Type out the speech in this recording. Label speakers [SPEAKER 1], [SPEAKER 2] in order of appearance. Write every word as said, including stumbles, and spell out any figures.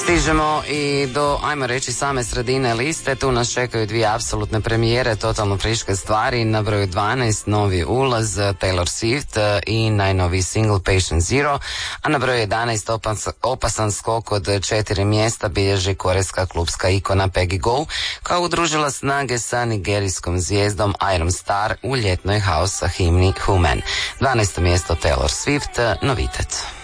[SPEAKER 1] Stižemo i do, ajmo reći, same sredine liste. Tu nas čekaju dvije apsolutne premijere, totalno friške stvari. Na broju dvanaest novi ulaz Taylor Swift i najnoviji single Patient Zero, a na broju jedanaest opas, opasan skok od četiri mjesta bilježi korejska klubska ikona Peggy Gou, koja udružila snage sa nigerijskom zvijezdom Iron Star u ljetnoj house himni Human. dvanaesto mjesto Taylor Swift, novitet.